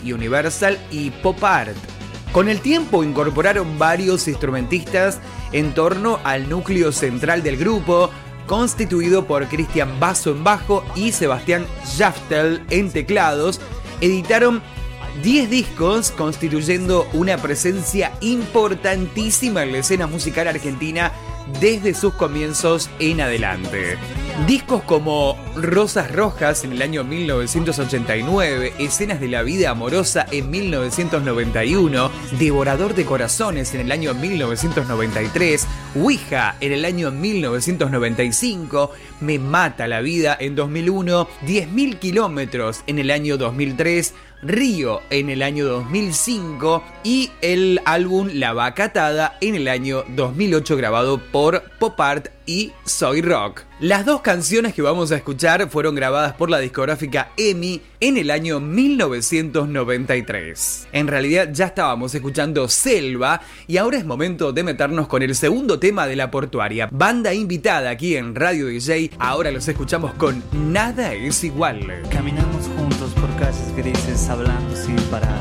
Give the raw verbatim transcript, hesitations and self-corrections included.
Universal y Pop Art. Con el tiempo incorporaron varios instrumentistas en torno al núcleo central del grupo, constituido por Cristian Basso en bajo y Sebastián Yaftel en teclados. Editaron diez discos, constituyendo una presencia importantísima en la escena musical argentina desde sus comienzos en adelante. Discos como Rosas Rojas en el año mil novecientos ochenta y nueve, Escenas de la Vida Amorosa en mil novecientos noventa y uno, Devorador de Corazones en el año mil novecientos noventa y tres, Ouija en el año mil novecientos noventa y cinco, Me Mata la Vida en dos mil uno, diez mil kilómetros en el año dos mil tres, Río en el año dos mil cinco y el álbum La Vaca Atada en el año dos mil ocho, grabado por Pop Art y Soy Rock. Las dos canciones que vamos a escuchar fueron grabadas por la discográfica E M I en el año mil novecientos noventa y tres. En realidad ya estábamos escuchando Selva y ahora es momento de meternos con el segundo tema de La Portuaria, banda invitada aquí en Radio D J. Ahora los escuchamos con Nada es Igual. Caminamos juntos por calles grises, hablando sin parar.